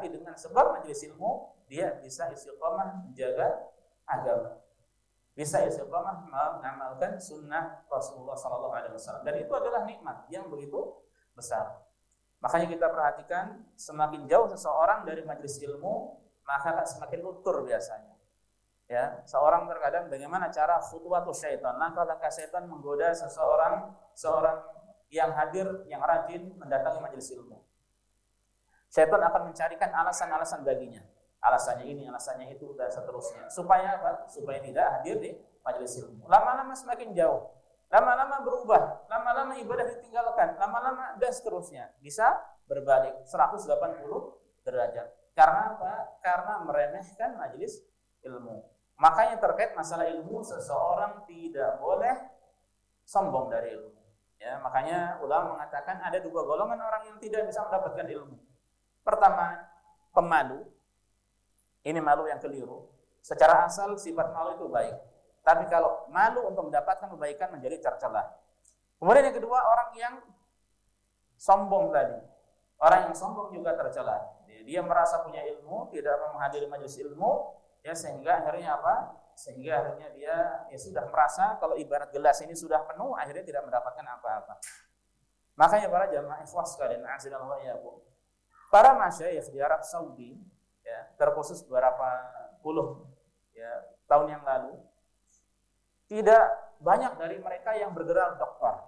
Berarti dengan sebab majelis ilmu dia bisa istiqomah menjaga agama, bisa istiqomah mengamalkan sunnah Rasulullah SAW. Dan itu adalah nikmat yang begitu besar. Makanya kita perhatikan, semakin jauh seseorang dari majelis ilmu, maka akan semakin luntur biasanya. Ya, seorang terkadang bagaimana cara khutuwatus syaitan, langkah-langkah syaitan menggoda seorang yang hadir, yang rajin mendatangi majelis ilmu. Syaitan akan mencarikan alasan-alasan baginya. Alasannya ini, alasannya itu, dan seterusnya. Supaya apa? Supaya tidak hadir di majelis ilmu. Lama-lama semakin jauh. Lama-lama berubah. Lama-lama ibadah ditinggalkan. Lama-lama dan seterusnya. Bisa berbalik 180 derajat. Karena apa? Karena meremehkan majelis ilmu. Makanya terkait masalah ilmu, seseorang tidak boleh sombong dari ilmu. Ya, makanya ulama mengatakan ada dua golongan orang yang tidak bisa mendapatkan ilmu. Pertama, pemalu. Ini malu yang keliru. Secara asal sifat malu itu baik. Tapi kalau malu untuk mendapatkan kebaikan menjadi tercela. Kemudian yang kedua, orang yang sombong tadi. Orang yang sombong juga tercela. Dia merasa punya ilmu, tidak menghadiri majelis ilmu, ya sehingga akhirnya apa? Sehingga akhirnya dia ya sudah merasa kalau ibarat gelas ini sudah penuh, akhirnya tidak mendapatkan apa-apa. Makanya para jamaah ikhwas sekalian, azanallahu wa iyyakum. Para masyayikh di Arab Saudi, ya, terkhusus beberapa puluh ya, tahun yang lalu, tidak banyak dari mereka yang bergelar doktor.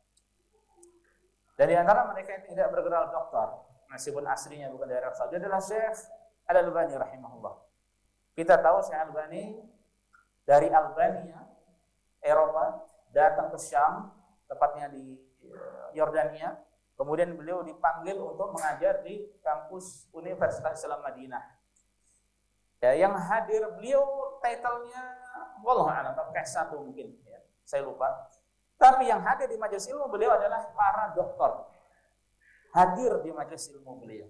Dan di antara mereka yang tidak bergelar doktor, meskipun aslinya bukan dari Arab Saudi, adalah Syekh Al-Albani rahimahullah. Kita tahu Syekh Al-Albani dari Albania, Eropa, datang ke Syam, tepatnya di Yordania. Kemudian beliau dipanggil untuk mengajar di kampus Universitas Islam Madinah. Ya, yang hadir beliau title-nya wallahu a'lam, S1 mungkin ya, saya lupa. Tapi yang hadir di majelis ilmu beliau adalah para doktor. Hadir di majelis ilmu beliau.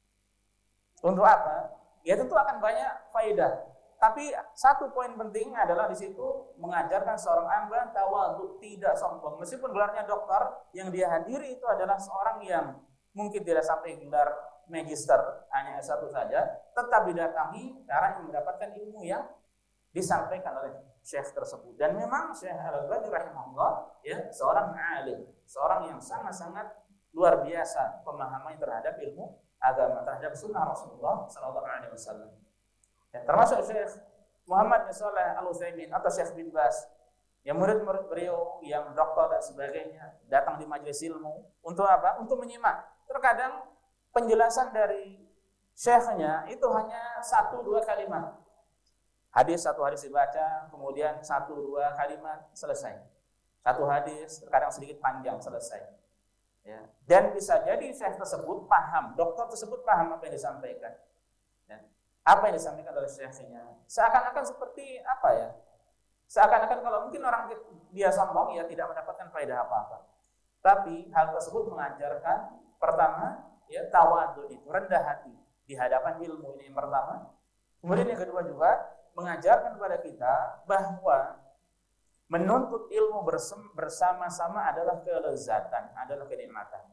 Untuk apa? Ya tentu akan banyak faedah. Tapi satu poin penting adalah di situ mengajarkan seorang hamba tawadhu, tidak sombong. Meskipun gelarnya dokter, yang dia hadiri itu adalah seorang yang mungkin tidak sampai gelar magister, hanya S1 saja, tetap didatangi karena mendapatkan ilmu yang disampaikan oleh syekh tersebut. Dan memang Syekh Al-Albani rahimahullah ya seorang alim, seorang yang sangat-sangat luar biasa pemahamannya terhadap ilmu agama, terhadap sunnah Rasulullah SAW. Ya, termasuk Syekh Muhammad bin Shalih Al-Utsaimin atau Syekh bin Baz, yang murid-murid beliau yang doktor dan sebagainya datang di majelis ilmu untuk apa? Untuk menyimak. Terkadang penjelasan dari syekhnya itu hanya 1-2 kalimat. Satu hadis dibaca, kemudian 1-2 kalimat selesai. Satu hadis terkadang sedikit panjang selesai. Ya. Dan bisa jadi syekh tersebut paham, dokter tersebut paham apa yang disampaikan. Ya. Apa yang disampaikan oleh syekhnya. Seakan-akan seperti apa ya? Seakan-akan kalau mungkin orang dia sombong ya tidak mendapatkan faedah apa-apa. Tapi hal tersebut mengajarkan pertama ya tawadhu, itu rendah hati di hadapan ilmu, ini yang pertama. Kemudian yang kedua juga mengajarkan kepada kita bahwa menuntut ilmu bersama-sama adalah kelezatan, adalah kenikmatan.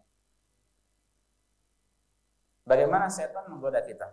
Bagaimana setan menggoda kita?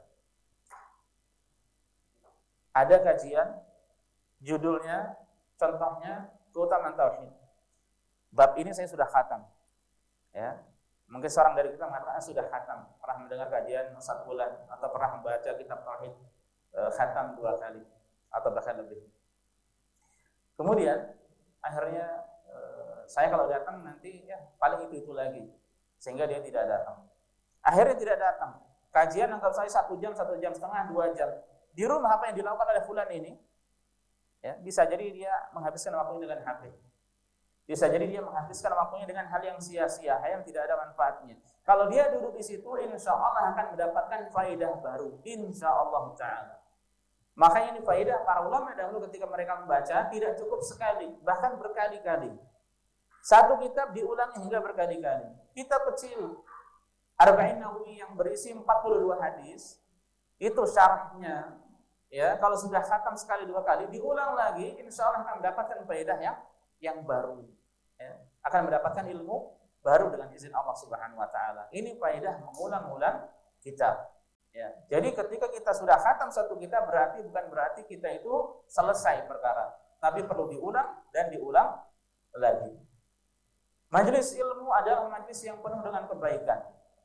Ada kajian, judulnya, contohnya, keutamaan tauhid. Bab ini saya sudah khatam. Ya, mungkin seorang dari kita mengatakan sudah khatam, pernah mendengar kajian 1 bulan atau pernah membaca kitab tauhid khatam 2 kali atau bahkan lebih. Kemudian akhirnya saya kalau datang nanti ya paling itu lagi, sehingga dia tidak datang. Akhirnya tidak datang. Kajian anggap saya 1 jam, 1 jam setengah, 2 jam. Di rumah apa yang dilakukan oleh fulan ini? Ya, bisa jadi dia menghabiskan waktunya dengan HP. Bisa jadi dia menghabiskan waktunya dengan hal yang sia-sia, hal yang tidak ada manfaatnya. Kalau dia duduk di situ, insya Allah akan mendapatkan faedah baru. Insya Allah Ta'ala. Makanya ini faedah para ulama dahulu ketika mereka membaca tidak cukup sekali, bahkan berkali-kali. Satu kitab diulangi hingga berkali-kali. Kitab kecil Arba'in Nawawi yang berisi 42 hadis, itu syarahnya ya kalau sudah khatam sekali 2 kali diulang lagi, insya Allah akan mendapatkan faedah yang baru. Ya, akan mendapatkan ilmu baru dengan izin Allah Subhanahu wa taala. Ini faedah mengulang-ulang kitab. Ya. Jadi ketika kita sudah khatam satu kitab bukan berarti kita itu selesai perkara, tapi perlu diulang dan diulang lagi. Majelis ilmu adalah majelis yang penuh dengan kebaikan.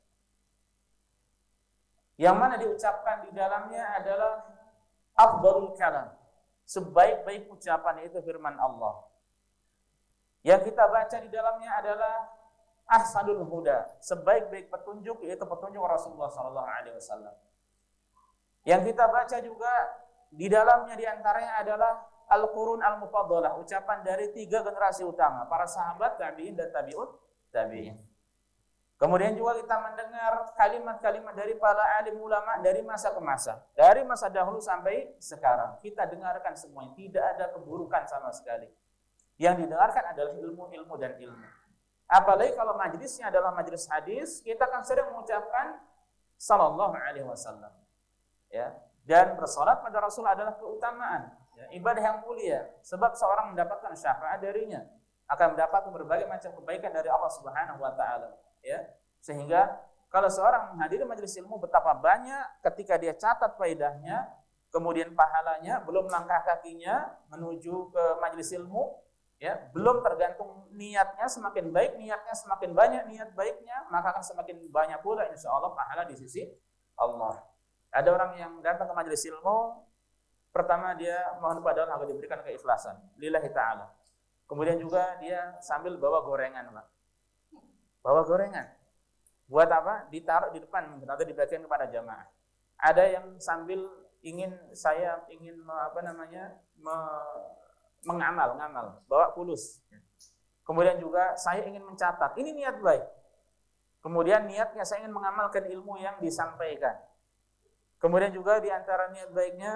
Yang mana diucapkan di dalamnya adalah afdhalul kalam. Sebaik-baik ucapan itu firman Allah. Yang kita baca di dalamnya adalah ahsanul huda, sebaik-baik petunjuk yaitu petunjuk Rasulullah sallallahu alaihi wasallam. Yang kita baca juga di dalamnya di antaranya adalah al-qurun al-mufaddalah, ucapan dari 3 generasi utama, para sahabat, tabi'in dan tabi'ut tabi'in. Kemudian juga kita mendengar kalimat-kalimat dari para alim ulama dari masa ke masa, dari masa dahulu sampai sekarang. Kita dengarkan semuanya, tidak ada keburukan sama sekali. Yang didengarkan adalah ilmu-ilmu dan ilmu. Apalagi kalau majelisnya adalah majelis hadis, kita akan sering mengucapkan sallallahu alaihi wasallam. Ya, dan bersolat pada Rasul adalah keutamaan, ya, ibadah yang mulia, sebab seorang mendapatkan syafaat darinya, akan mendapat berbagai macam kebaikan dari Allah Subhanahu wa taala, ya. Sehingga kalau seorang menghadiri majelis ilmu, betapa banyak ketika dia catat faedahnya, kemudian pahalanya, belum langkah kakinya menuju ke majelis ilmu, ya, belum tergantung niatnya, semakin baik niatnya, semakin banyak niat baiknya, maka akan semakin banyak pula insya Allah pahala di sisi Allah. Ada orang yang datang ke majelis ilmu, pertama dia mohon kepada Allah agar diberikan keikhlasan lillahi ta'ala. Kemudian juga dia sambil bawa gorengan, Pak. Bawa gorengan. Buat apa? Ditaruh di depan atau dibagikan kepada jamaah. Ada yang sambil ingin ngamal, bawa pulus. Kemudian juga saya ingin mencatat, ini niat baik. Kemudian niatnya saya ingin mengamalkan ilmu yang disampaikan. Kemudian juga di antara niat baiknya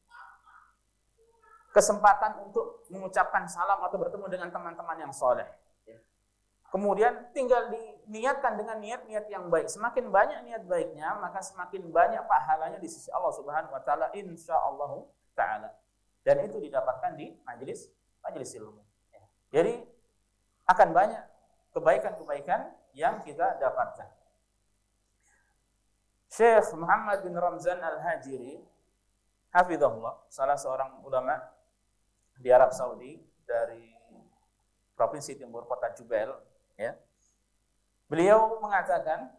kesempatan untuk mengucapkan salam atau bertemu dengan teman-teman yang soleh. Kemudian tinggal diniatkan dengan niat-niat yang baik. Semakin banyak niat baiknya, maka semakin banyak pahalanya di sisi Allah Subhanahu wa taala insyaallah taala. Dan itu didapatkan di majelis ilmu. Jadi akan banyak kebaikan-kebaikan yang kita dapatkan. Syekh Muhammad bin Ramzan Al-Hajiri, hafizahullah, salah seorang ulama di Arab Saudi dari provinsi timur kota Jubail, ya. Beliau mengatakan,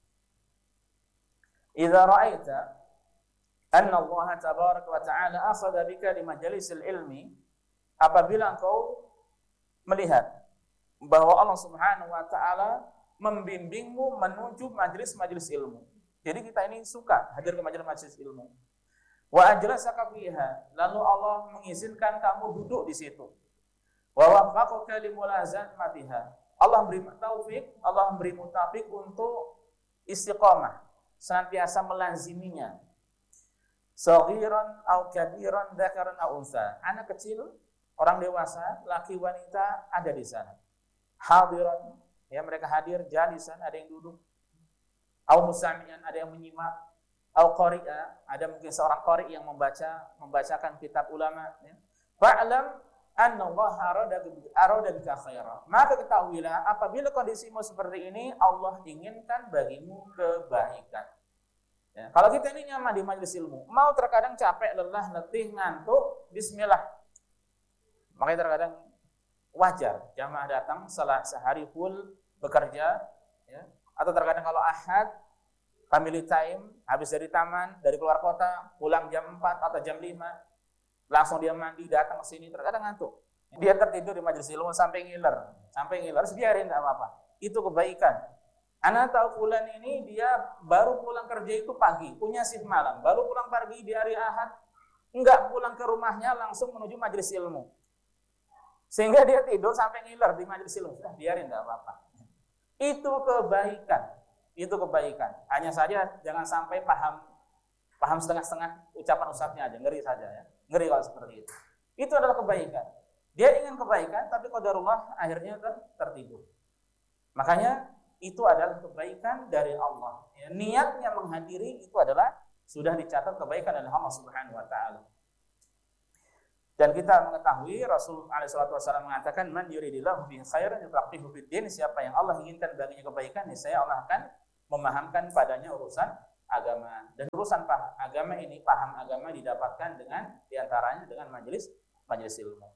"Idza ra'aita anna Allah tabaraka wa ta'ala akhadha bika li majalisil ilmi," apabila engkau melihat bahwa Allah Subhanahu wa taala membimbingmu menuju majelis-majelis ilmu. Jadi kita ini suka hadir ke majelis-majelis ilmu. Wa ajlasaka fiha, lalu Allah mengizinkan kamu duduk di situ. Wa waffaqaka li mulazamatiha. Allah memberi taufik, Allah memberimu taufik untuk istiqamah, senantiasa melaziminya. Saghiran aw kabiran, dzakaran aw unsa. Anak kecil, orang dewasa, laki wanita ada di sana. Hadiran, ya mereka hadir, jalisan, ada yang duduk. Aw musami'an, ada yang menyimak. Aw qari'a, ada mungkin seorang qari yang membacakan kitab ulama, ya. Fa'lam anna Allah arada bika khaira. Maka ketahuilah apabila kondisimu seperti ini, Allah inginkan bagimu kebaikan. Ya. Kalau kita ini nyaman di majelis ilmu, mau terkadang capek, lelah, letih, ngantuk, bismillah. Makanya terkadang wajar jamaah datang setelah sehari full bekerja, ya. Atau terkadang kalau ahad, family time, habis dari taman, dari keluar kota, pulang jam 4 atau jam 5, langsung dia mandi, datang ke sini, terkadang ngantuk. Dia tertidur di majelis ilmu sampai ngiler, biarin, enggak apa-apa. Itu kebaikan. Anak tahu bulan ini dia baru pulang kerja itu pagi, punya shift malam, baru pulang pagi di hari ahad, enggak pulang ke rumahnya langsung menuju majelis ilmu. Sehingga dia tidur sampai ngiler di majelis ilmu. Biarin, enggak apa-apa. Itu kebaikan. Hanya saja jangan sampai paham setengah-setengah ucapan ustadznya aja, ngeri saja ya. Ngeri kalau seperti itu. Itu adalah kebaikan. Dia ingin kebaikan, tapi qadarullah akhirnya tertidur. Makanya itu adalah kebaikan dari Allah. Ya, niatnya menghadiri itu adalah sudah dicatat kebaikan dari Allah Subhanahu wa taala. Dan kita mengetahui Rasul SAW mengatakan, man yuridillahu bihi khairan yufaqihuhu fid din, siapa yang Allah inginkan baginya kebaikan, niscaya Allah akan memahamkan padanya urusan agama. Dan urusan agama ini, paham agama didapatkan dengan diantaranya dengan majelis ilmu.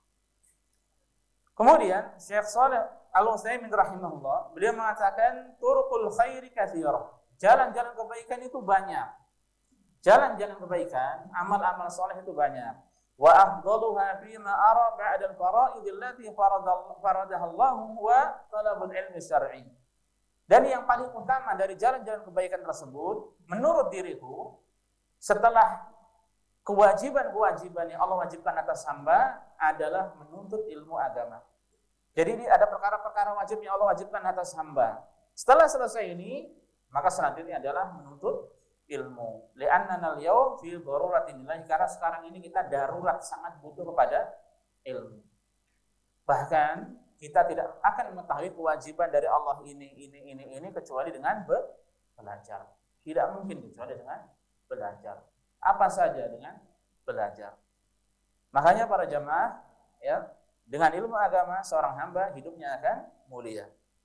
Kemudian Syekh Shalih Al-Utsaimin rahimahullah, beliau mengatakan turuqul khairi katsirah. Jalan-jalan kebaikan itu banyak. Jalan-jalan kebaikan, amal-amal soleh itu banyak. Wa afdaluha fima ara ba'da al-fara'id allati faradaha Allah wa talabul ilmi syar'i. Dan yang paling utama dari jalan-jalan kebaikan tersebut, menurut diriku, setelah kewajiban-kewajiban yang Allah wajibkan atas hamba adalah menuntut ilmu agama. Jadi ini ada perkara-perkara wajib yang Allah wajibkan atas hamba. Setelah selesai ini, maka selanjutnya adalah menuntut ilmu. Li'annana al-yawm fi daruratin nilai, karena sekarang ini kita darurat sangat butuh kepada ilmu. Bahkan kita tidak akan mengetahui kewajiban dari Allah ini kecuali dengan belajar. Tidak mungkin kecuali dengan belajar. Apa saja dengan belajar. Makanya para jamaah, ya, dengan ilmu agama seorang hamba hidupnya akan mulia.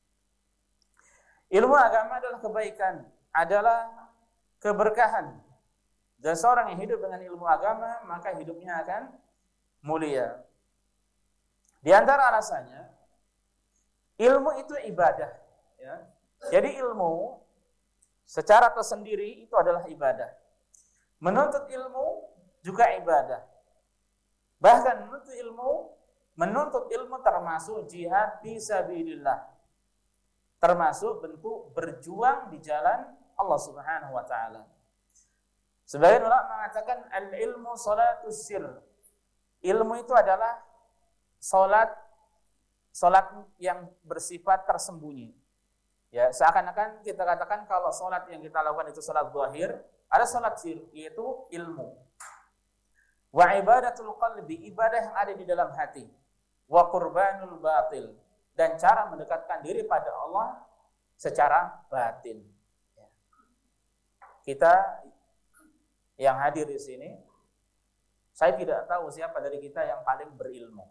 Ilmu agama adalah kebaikan, adalah keberkahan. Dan seorang yang hidup dengan ilmu agama, maka hidupnya akan mulia. Di antara alasannya, ilmu itu ibadah. Ya. Jadi ilmu secara tersendiri itu adalah ibadah. Menuntut ilmu juga ibadah. Bahkan menuntut ilmu termasuk jihad fi sabilillah. Termasuk bentuk berjuang di jalan Allah Subhanahu wa taala. Sebagian ulama mengatakan al-ilmu salatus sir. Ilmu itu adalah salat yang bersifat tersembunyi. Ya, seakan-akan kita katakan kalau salat yang kita lakukan itu salat zahir, ada salat sir, yaitu ilmu. Wa ibadatul qalbi, ibadah yang ada di dalam hati. Wa qurbanul batil, dan cara mendekatkan diri pada Allah secara batin. Kita yang hadir di sini, saya tidak tahu siapa dari kita yang paling berilmu.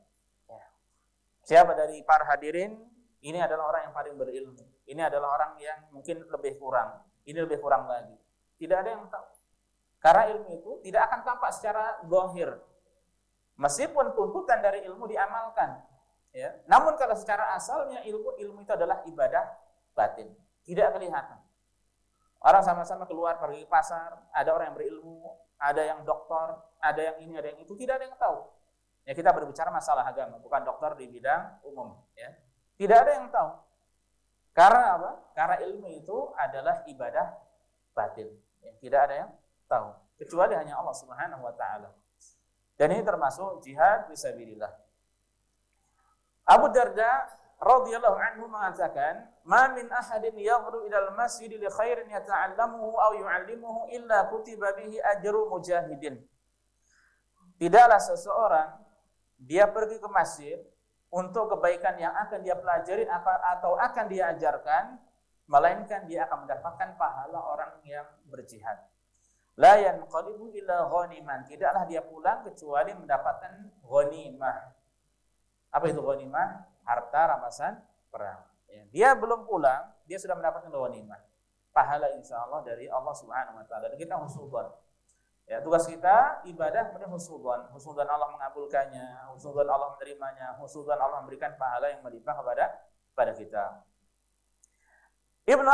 Siapa dari para hadirin, ini adalah orang yang paling berilmu. Ini adalah orang yang mungkin lebih kurang. Ini lebih kurang lagi. Tidak ada yang tahu. Karena ilmu itu tidak akan tampak secara zahir. Meskipun tuntutan dari ilmu diamalkan. Ya. Namun kalau secara asalnya ilmu itu adalah ibadah batin. Tidak kelihatan. Orang sama-sama keluar pergi ke pasar, ada orang yang berilmu, ada yang doktor, ada yang ini, ada yang itu, tidak ada yang tahu. Ya, kita berbicara masalah agama, bukan dokter di bidang umum. Ya. Tidak ada yang tahu. Karena apa? Karena ilmu itu adalah ibadah batin. Ya, tidak ada yang tahu. Kecuali hanya Allah Subhanahu wa ta'ala. Dan ini termasuk jihad fisabilillah. Abu Darda radhiyallahu anhu mengatakan, "Ma min ahadin yaghdu ila al-masjid li khairin yata'allamuhu aw yu'allimuhu illa kutiba bihi ajru mujahidin." Tidaklah seseorang dia pergi ke masjid untuk kebaikan yang akan dia pelajari atau akan dia ajarkan, melainkan dia akan mendapatkan pahala orang yang berjihad. La yanqalibu illa ghaniman, tidaklah dia pulang kecuali mendapatkan ghanimah. Apa itu ghanimah? Harta rampasan perang. Ya, dia belum pulang, dia sudah mendapatkan ghanimah. Pahala insyaallah dari Allah Subhanahu wa taala. Dan kita husnudzon. Ya, tugas kita ibadah kemudian husnudzon. Husnudzon Allah mengabulkannya, husnudzon Allah menerimanya, husnudzon Allah memberikan pahala yang melimpah kepada kita. Ibnu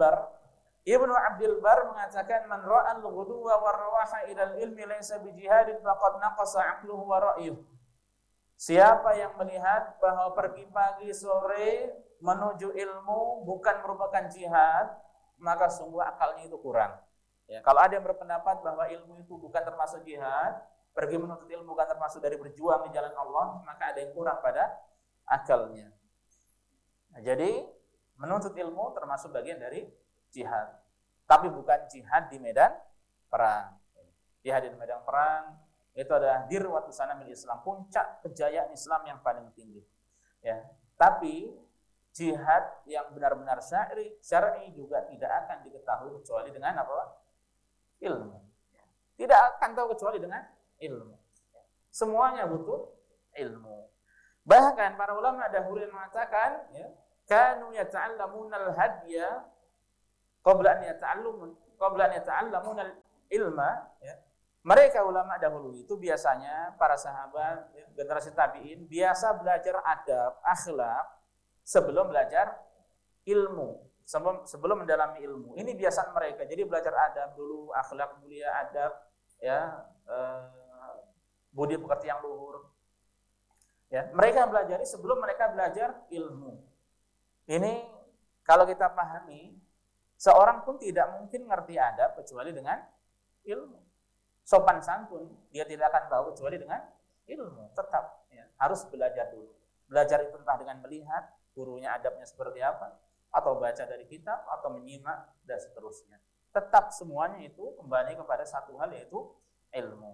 Abdul Bar mengatakan, "Man ra'al ghuduwa war rawaha ila al-ilmi laysa bi jihadin faqad naqasa 'aqluhu wa ra'yuhu." Siapa yang melihat bahwa pergi pagi sore menuju ilmu bukan merupakan jihad, maka sungguh akalnya itu kurang. Ya, kalau ada yang berpendapat bahwa ilmu itu bukan termasuk jihad, pergi menuntut ilmu bukan termasuk dari berjuang di jalan Allah, maka ada yang kurang pada akalnya. Nah, jadi menuntut ilmu termasuk bagian dari jihad, tapi bukan jihad di medan perang. Jihad di medan perang itu adalah dirwatu sanamil Islam, puncak kejayaan Islam yang paling tinggi. Ya, tapi jihad yang benar-benar syar'i juga tidak akan diketahui kecuali dengan apa? Ilmu. Tidak akan tahu kecuali dengan ilmu. Semuanya butuh ilmu. Bahkan para ulama dahulu mengatakan, ya, kanu yata'allamuna al-hadya qabla qabla an yata'allamuna ilma, ya. Mereka ulama dahulu itu biasanya para sahabat, ya, generasi tabi'in biasa belajar adab, akhlak sebelum belajar ilmu, sebelum mendalami ilmu. Ini biasaan mereka. Jadi belajar adab dulu, akhlak mulia, adab, ya, budi pekerti yang luhur. Ya, mereka belajari sebelum mereka belajar ilmu. Ini kalau kita pahami, seorang pun tidak mungkin ngerti adab kecuali dengan ilmu. Sopan santun dia tidak akan tahu kecuali dengan ilmu. Tetap, ya, harus belajar dulu. Belajar itu entah dengan melihat gurunya adabnya seperti apa, atau baca dari kitab, atau menyimak dan seterusnya. Tetap semuanya itu kembali kepada satu hal, yaitu ilmu.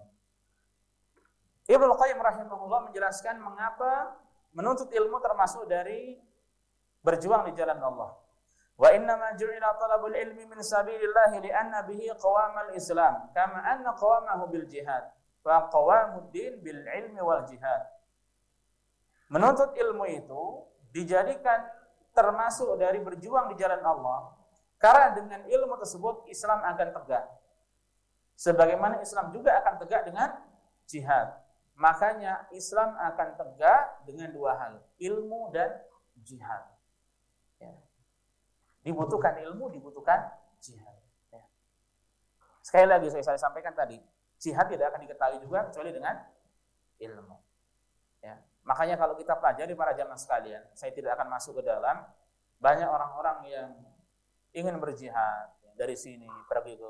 Ibnu Qayyim rahimahullah menjelaskan mengapa menuntut ilmu termasuk dari berjuang di jalan Allah. Wa innama ju'ila talabul ilmi min sabilillah li'anna bihi qawamal Islam kama anna qawamahu bil jihad fa qawamuddin bil ilmi wal jihad. Menuntut ilmu itu dijadikan termasuk dari berjuang di jalan Allah karena dengan ilmu tersebut Islam akan tegak. Sebagaimana Islam juga akan tegak dengan jihad. Makanya Islam akan tegak dengan dua hal, ilmu dan jihad. Ya. Dibutuhkan ilmu, dibutuhkan jihad. Ya. Sekali lagi saya sampaikan tadi, jihad tidak akan diketahui juga kecuali dengan ilmu. Ya. Makanya kalau kita pelajari para jamaah sekalian, saya tidak akan masuk ke dalam, banyak orang-orang yang ingin berjihad dari sini pergi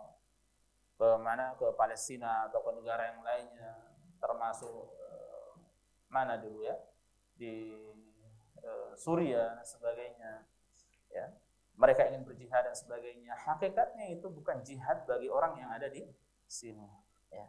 ke mana, ke Palestina atau ke negara yang lainnya, termasuk mana dulu ya, di Suriah dan sebagainya. Ya. Mereka ingin berjihad dan sebagainya. Hakikatnya itu bukan jihad bagi orang yang ada di sini. Ya.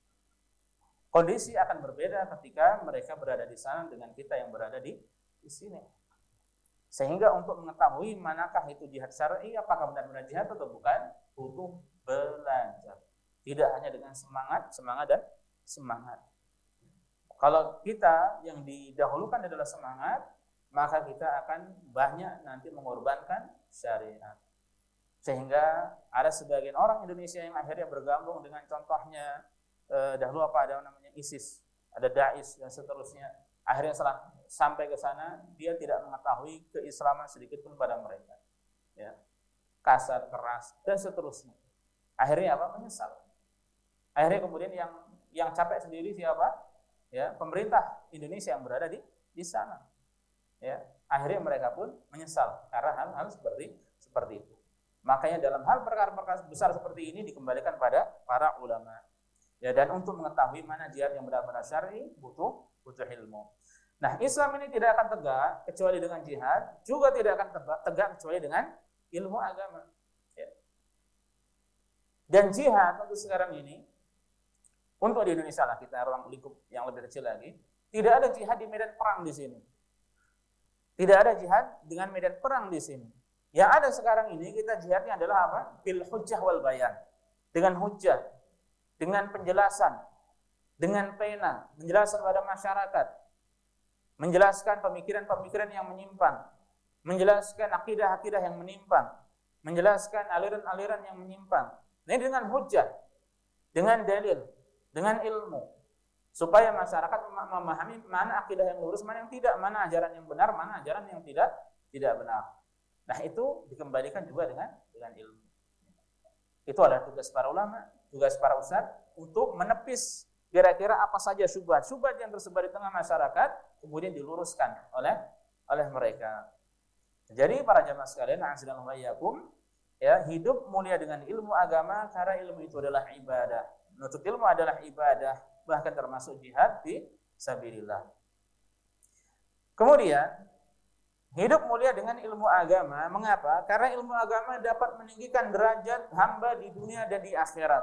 Kondisi akan berbeda ketika mereka berada di sana dengan kita yang berada di sini. Sehingga untuk mengetahui manakah itu jihad syar'i, apakah benar-benar jihad atau bukan, butuh belajar. Tidak hanya dengan semangat dan semangat. Kalau kita yang didahulukan adalah semangat, maka kita akan banyak nanti mengorbankan syariat. Sehingga ada sebagian orang Indonesia yang akhirnya bergabung dengan contohnya dahulu ada namanya ISIS, ada Daesh dan seterusnya. Akhirnya setelah sampai ke sana dia tidak mengetahui keislaman sedikit pun pada mereka. Ya. Kasar, keras dan seterusnya. Akhirnya apa? Menyesal. Akhirnya kemudian yang capek sendiri siapa? Ya, pemerintah Indonesia yang berada di sana. Ya, akhirnya mereka pun menyesal karena hal-hal seperti itu. Makanya dalam hal perkara-perkara besar seperti ini dikembalikan pada para ulama. Ya, dan untuk mengetahui mana jihad yang benar-benar syar'i butuh ilmu. Nah, Islam ini tidak akan tegak kecuali dengan jihad, juga tidak akan tegak kecuali dengan ilmu agama. Ya. Dan jihad untuk sekarang ini, untuk di Indonesia lah, kita ruang lingkup yang lebih kecil lagi, tidak ada jihad di medan perang di sini. Tidak ada jihad dengan medan perang di sini. Yang ada sekarang ini kita jihadnya adalah apa? Bil hujjah wal bayan. Dengan hujjah, dengan penjelasan, dengan pena, menjelaskan kepada masyarakat, menjelaskan pemikiran-pemikiran yang menyimpang, menjelaskan akidah-akidah yang menyimpang, menjelaskan aliran-aliran yang menyimpang. Ini dengan hujjah, dengan dalil, dengan ilmu. Supaya masyarakat memahami mana akidah yang lurus, mana yang tidak, mana ajaran yang benar, mana ajaran yang tidak benar. Nah, itu dikembalikan juga dengan ilmu. Itu adalah tugas para ulama, tugas para ustadz untuk menepis kira-kira apa saja syubhat yang tersebar di tengah masyarakat, kemudian diluruskan oleh mereka. Jadi para jamaah sekalian, a'azzallahu wa iyyakum, ya, hidup mulia dengan ilmu agama karena ilmu itu adalah ibadah. Menuntut ilmu adalah ibadah, bahkan termasuk jihad fi sabilillah. Kemudian hidup mulia dengan ilmu agama. Mengapa? Karena ilmu agama dapat meninggikan derajat hamba di dunia dan di akhirat.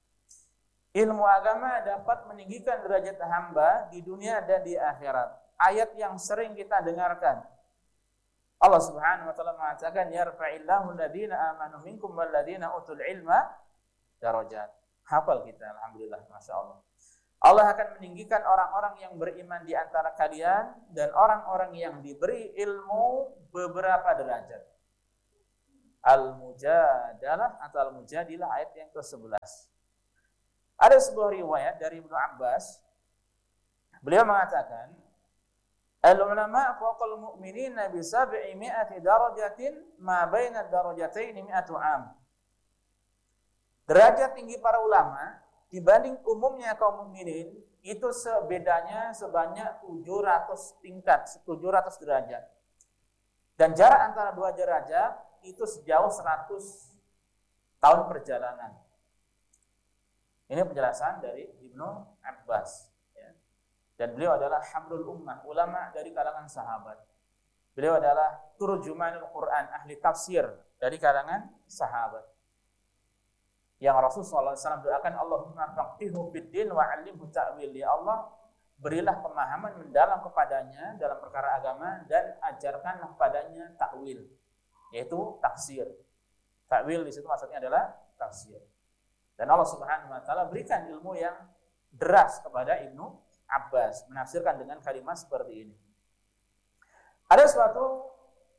Ilmu agama dapat meninggikan derajat hamba di dunia dan di akhirat. Ayat yang sering kita dengarkan. Allah Subhanahu wa taala mengatakan, yarfa'illahu alladziina aamanu minkum walladziina utul ilma darajat. Hafal kita, alhamdulillah, masya Allah. Allah akan meninggikan orang-orang yang beriman di antara kalian dan orang-orang yang diberi ilmu beberapa derajat. Al-Mujadalah atau Al-Mujadilah ayat yang ke-11. Ada sebuah riwayat dari Ibnu Abbas. Beliau mengatakan, al-ulama fawqal mu'minina bi 700 darajatin ma baina ad-darajatayn 100 am. Derajat tinggi para ulama dibanding umumnya kaum mukminin itu sebedanya sebanyak 700 tingkat, 700 derajat. Dan jarak antara dua derajat itu sejauh 100 tahun perjalanan. Ini penjelasan dari Ibnu Abbas. Ya. Dan beliau adalah habrul ummah, ulama dari kalangan sahabat. Beliau adalah turjumanul Quran, ahli tafsir dari kalangan sahabat. Yang Rasulullah SAW doakan, Allahumma faqihhu fid-din wa 'allimhu ta'wil. Ya Allah, berilah pemahaman mendalam kepadanya dalam perkara agama dan ajarkanlah padanya takwil, yaitu tafsir. Takwil di situ maksudnya adalah tafsir. Dan Allah Subhanahu wa taala berikan ilmu yang deras kepada Ibnu Abbas menafsirkan dengan kalimat seperti ini. Ada suatu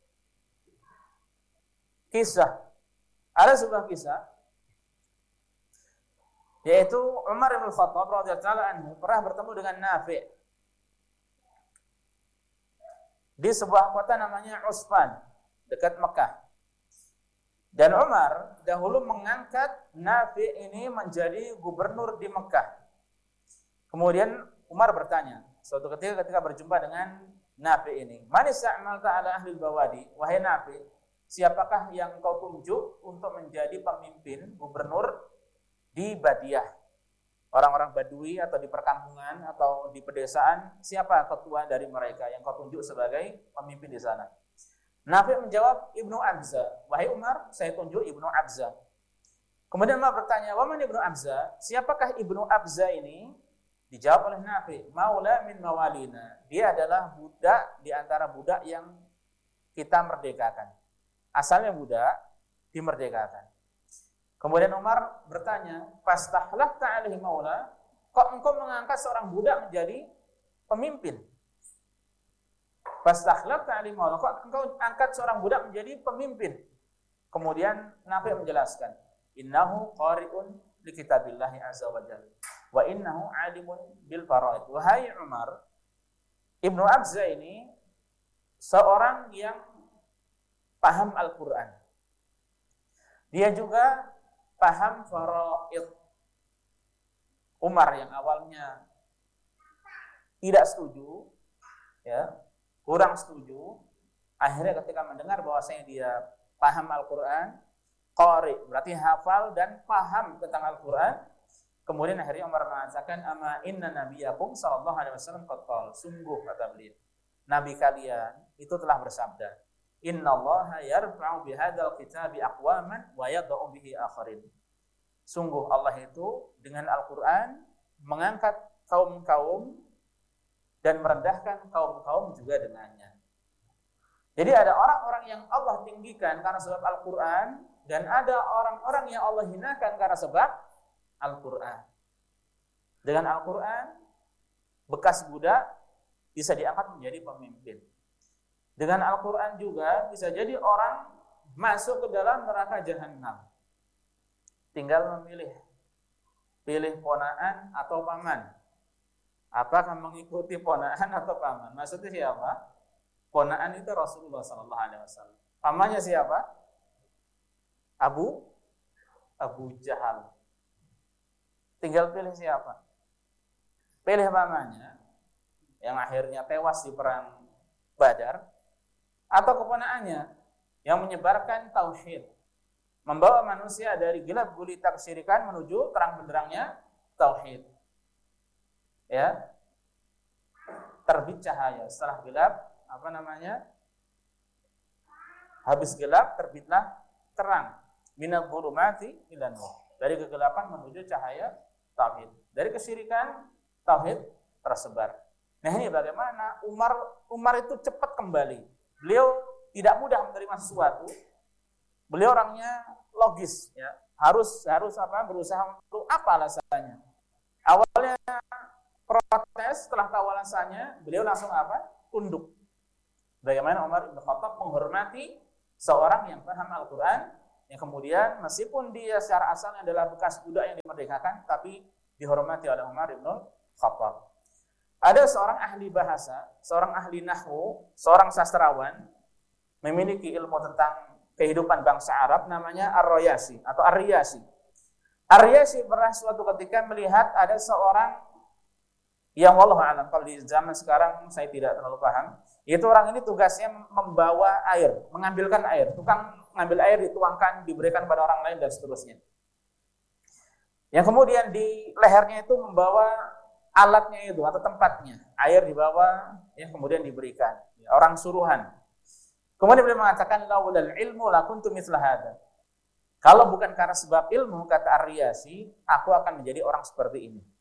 kisah, ada sebuah kisah, yaitu Umar bin Khattab radhiyallahu anhu pernah bertemu dengan Nafi' di sebuah kota namanya Usfan dekat Mekah. Dan Umar dahulu mengangkat Nafi' ini menjadi gubernur di Mekah. Kemudian Umar bertanya, suatu ketika berjumpa dengan Nafi' ini, "Man ista'malta 'ala ahli al-bawadi?" Wahai Nafi', siapakah yang kau tunjuk untuk menjadi pemimpin gubernur di Badiah? Orang-orang Badui atau di perkampungan atau di pedesaan, siapa ketua dari mereka yang kau tunjuk sebagai pemimpin di sana? Nafi' menjawab, Ibnu Abza. Wahai Umar, saya tunjuk Ibnu Abza. Kemudian Umar bertanya, "Wa man Ibnu Abza?" Siapakah Ibnu Abza ini? Dijawab oleh Nafi', "Maula min mawalina." Dia adalah budak di antara budak yang kita merdekakan. Asalnya budak, dimerdekakan. Kemudian Umar bertanya, "Fastahlafta 'alaihi maula?" Kok engkau mengangkat seorang budak menjadi pemimpin? Fastakhlafta 'alaihi maula, kok engkau angkat seorang budak menjadi pemimpin? Kemudian Nafi' menjelaskan, "Innahu qari'un li kitabillahi azza wa jalla wa innahu 'alimun bil faraid." Wahai Umar, Ibnu Abza ini seorang yang paham Al-Qur'an. Dia juga paham faraid. Umar yang awalnya tidak setuju, ya, kurang setuju, akhirnya ketika mendengar bahwasanya dia paham Al-Qur'an, qari, berarti hafal dan paham tentang Al-Qur'an, kemudian akhirnya Umar mengatakan, "Ama inna nabiyakum sallallahu alaihi wasallam qad qala." Sungguh kata beliau, nabi kalian itu telah bersabda, "Innallaha yarfa'u bihadzal kitabi aqwaman wa yad'u bihi akharin." Sungguh Allah itu dengan Al-Qur'an mengangkat kaum-kaum dan merendahkan kaum-kaum juga dengannya. Jadi ada orang-orang yang Allah tinggikan karena sebab Al-Qur'an, dan ada orang-orang yang Allah hinakan karena sebab Al-Qur'an. Dengan Al-Qur'an, bekas budak bisa diangkat menjadi pemimpin. Dengan Al-Qur'an juga bisa jadi orang masuk ke dalam neraka jahanam. Tinggal memilih, pilih ponaan atau paman. Apakah mengikuti ponaan atau paman? Maksudnya siapa? Ponaan itu Rasulullah SAW. Pamannya siapa? Abu Jahal. Tinggal pilih siapa? Pilih pamannya yang akhirnya tewas di perang Badar, atau keponaannya yang menyebarkan tauhid, membawa manusia dari gelap gulita kesyirikan menuju terang benderangnya tauhid. Ya, terbit cahaya setelah gelap, habis gelap terbitlah terang, minal dhulumati ilan nur, dari kegelapan menuju cahaya tauhid, dari kesyirikan tauhid tersebar. Nah, ini bagaimana Umar itu cepat kembali. Beliau tidak mudah menerima sesuatu. Beliau orangnya logis, ya. Harus berusaha untuk apa alasannya. Awalnya protes, setelah tahu alasannya, beliau langsung tunduk. Bagaimana Umar bin Khattab menghormati seorang yang paham Al-Quran, yang kemudian meskipun dia secara asalnya adalah bekas budak yang dimerdekakan, tapi dihormati oleh Umar bin Khattab. Ada seorang ahli bahasa, seorang ahli nahwu, seorang sastrawan, memiliki ilmu tentang kehidupan bangsa Arab, namanya Ar-Rayasi atau Ar-Riyasi. Ar-Riyasi pernah suatu ketika melihat ada seorang yang wallahu a'lam, kalau di zaman sekarang saya tidak terlalu paham, itu orang ini tugasnya membawa air, mengambilkan air, tukang mengambil air, dituangkan, diberikan pada orang lain dan seterusnya. Yang kemudian di lehernya itu membawa alatnya itu atau tempatnya, air dibawa, yang kemudian diberikan, orang suruhan. Kemudian beliau mengatakan, laulal ilmu lakuntu mithla hada. Kalau bukan karena sebab ilmu, kata Ar-Riyasi, aku akan menjadi orang seperti ini.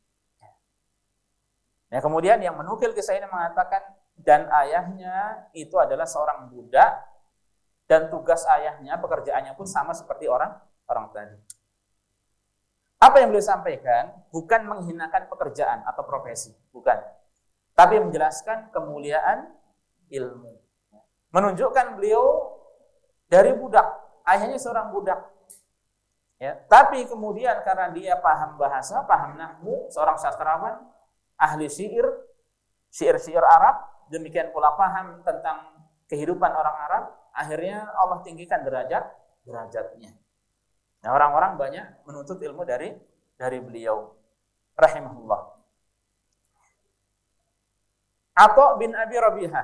Ya, kemudian yang menukil kisah ini mengatakan, dan ayahnya itu adalah seorang budak, dan tugas ayahnya, pekerjaannya pun sama seperti orang tadi. Apa yang beliau sampaikan bukan menghinakan pekerjaan atau profesi, bukan. Tapi menjelaskan kemuliaan ilmu. Menunjukkan beliau dari budak, ayahnya seorang budak. Ya, tapi kemudian karena dia paham bahasa, paham nahwu, seorang sastrawan, ahli syair Arab, demikian pula paham tentang kehidupan orang Arab, akhirnya Allah tinggikan derajatnya. Nah, orang-orang banyak menuntut ilmu dari beliau rahimahullah. Atha bin Abi Rabihah.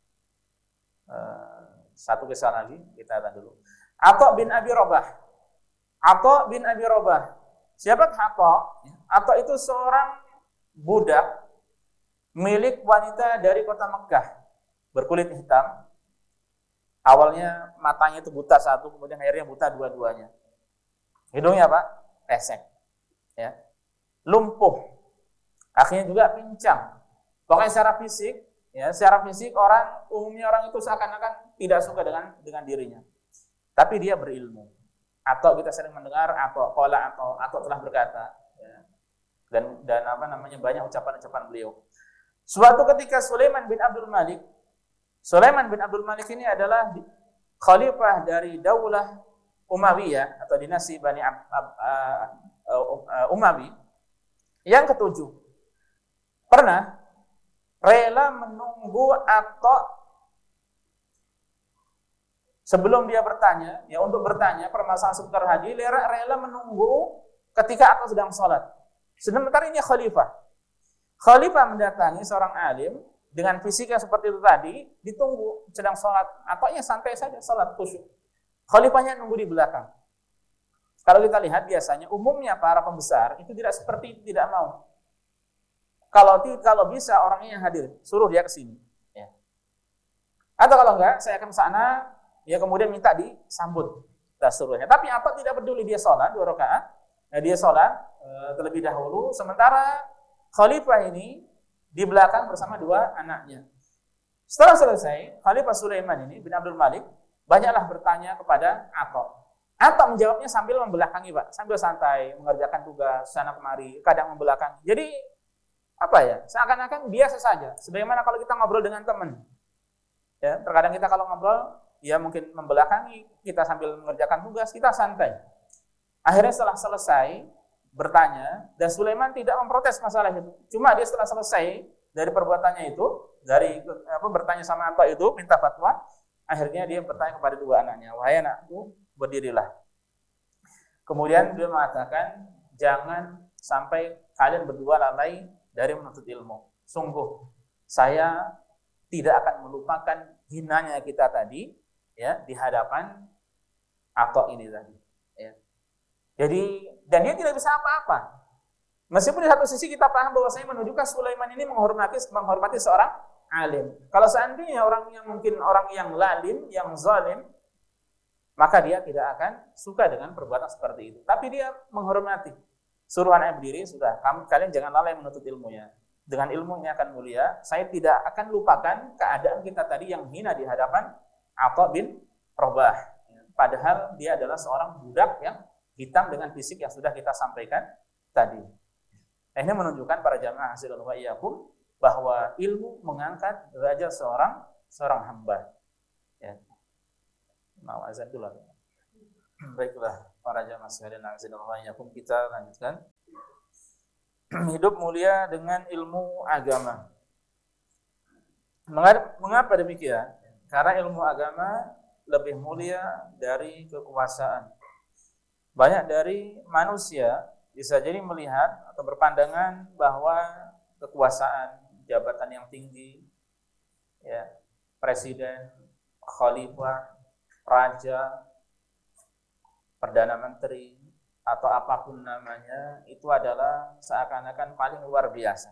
Satu kisah lagi kita lihat dulu. Atha bin Abi Rabah. Atha bin Abi Rabah. Siapa Atha? Atha itu seorang budak milik wanita dari kota Mekah, berkulit hitam. Awalnya matanya itu buta satu, kemudian akhirnya buta dua-duanya. Hidungnya apa? Pesek. Ya. Lumpuh. Akhirnya juga pincang. Pokoknya secara fisik umumnya orang itu seakan-akan tidak suka dengan dirinya. Tapi dia berilmu. Atau kita sering mendengar atau telah berkata, ya. Dan banyak ucapan-ucapan beliau. Suatu ketika Sulaiman bin Abdul Malik ini adalah khalifah dari Daulah Umayyah atau dinasti Bani Umawi yang ketujuh. Pernah rela menunggu atau sebelum dia bertanya, untuk bertanya permasalahan seputar haji, rela menunggu ketika atau sedang sholat. Sementara ini khalifah. Khalifah mendatangi seorang alim dengan fisik yang seperti itu tadi, ditunggu sedang sholat, atau santai saja sholat khusyuk. Khalifahnya nunggu di belakang. Kalau kita lihat biasanya umumnya para pembesar itu tidak mau. Kalau bisa orangnya yang hadir, suruh dia ke sini. Ya. Atau kalau enggak, saya akan ke sana, ya kemudian minta disambut dan seterusnya. Tapi apa tidak peduli, dia sholat 2 rakaat, dia sholat terlebih dahulu, sementara khalifah ini di belakang bersama 2 anaknya. Setelah selesai, Khalifah Sulaiman ini bin Abdul Malik banyaklah bertanya kepada Atha menjawabnya sambil membelakangi, Pak, sambil santai mengerjakan tugas sana kemari, kadang membelakangi. Jadi seakan-akan biasa saja. Sebagaimana kalau kita ngobrol dengan teman, ya, terkadang kita kalau ngobrol, ya mungkin membelakangi, kita sambil mengerjakan tugas, kita santai. Akhirnya setelah selesai bertanya, dan Sulaiman tidak memprotes masalah itu. Cuma dia setelah selesai dari perbuatannya itu, bertanya sama Atha itu, minta fatwa, akhirnya dia bertanya kepada 2 anaknya, wahai anakku, berdirilah. Kemudian dia mengatakan, jangan sampai kalian berdua lalai dari menuntut ilmu. Sungguh, saya tidak akan melupakan hinanya kita tadi, ya, di hadapan Atha ini tadi. Ya. Jadi, dan dia tidak bisa apa-apa. Meskipun di satu sisi kita paham bahwa saya menunjukkan Sulaiman ini menghormati seorang alim. Kalau seandainya orang yang lalim, yang zalim, maka dia tidak akan suka dengan perbuatan seperti itu. Tapi dia menghormati. Suruh anaknya berdiri, sudah. Kalian jangan lalai menuntut ilmunya. Dengan ilmunya akan mulia. Saya tidak akan lupakan keadaan kita tadi yang hina di hadapan Atha bin Rabah. Padahal dia adalah seorang budak yang hitam dengan fisik yang sudah kita sampaikan tadi. Ini menunjukkan para jamaah hasilun wa iyyakum bahwa ilmu mengangkat derajat seorang hamba. Ya. Mau azan dulu. Baiklah para jamaah sekalian, kita lanjutkan. Hidup mulia dengan ilmu agama. Mengapa demikian? Karena ilmu agama lebih mulia dari kekuasaan. Banyak dari manusia bisa jadi melihat atau berpandangan bahwa kekuasaan, jabatan yang tinggi, ya, presiden, khalifah, raja, perdana menteri, atau apapun namanya, itu adalah seakan-akan paling luar biasa.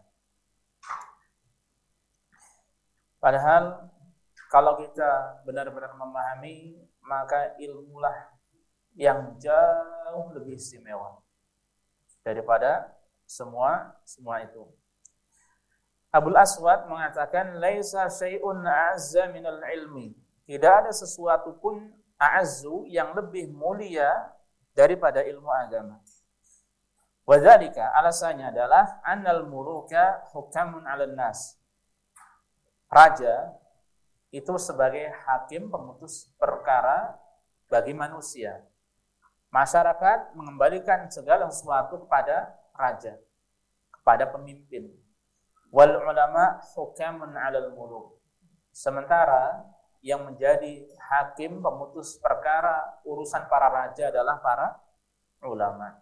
Padahal kalau kita benar-benar memahami, maka ilmulah yang jauh lebih istimewa daripada semua itu. Abul Aswad mengatakan, laisa syai'un a'azza minal ilmi. Tidak ada sesuatu pun a'azzu yang lebih mulia daripada ilmu agama. Wa dzalika, alasannya adalah annal muluka hukamun 'alan nas. Raja itu sebagai hakim pemutus perkara bagi manusia. Masyarakat mengembalikan segala sesuatu kepada raja, kepada pemimpin. Wal ulama hukamun 'alal muluk. Sementara yang menjadi hakim pemutus perkara urusan para raja adalah para ulama.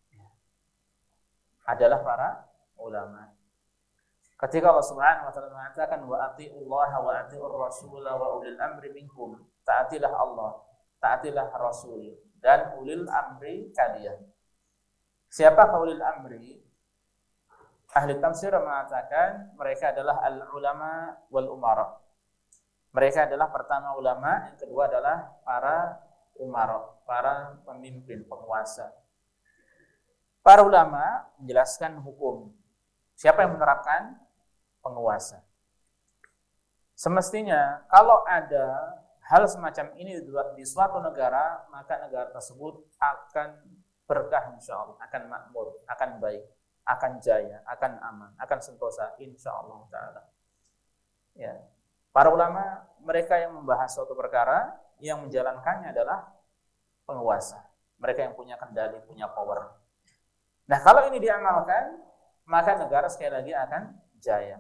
Adalah para ulama. Ketika Allah Subhanahu wa taala mengatakan wa atiullaha wa atiur rasul wa ulil amri minkum, taatilah Allah, taatilah Rasul dan ulil amri kalian. Siapa ulil amri? Ahli tafsir mengatakan mereka adalah al-ulama wal umara. Mereka adalah pertama ulama, yang kedua adalah para umara, para pemimpin, penguasa. Para ulama menjelaskan hukum. Siapa yang menerapkan? Penguasa. Semestinya kalau ada hal semacam ini di suatu negara, maka negara tersebut akan berkah insyaallah, akan makmur, akan baik, akan jaya, akan aman, akan sentosa insyaallah taala. Ya. Para ulama, mereka yang membahas suatu perkara, yang menjalankannya adalah penguasa. Mereka yang punya kendali, punya power. Nah, kalau ini diamalkan, maka negara sekali lagi akan jaya.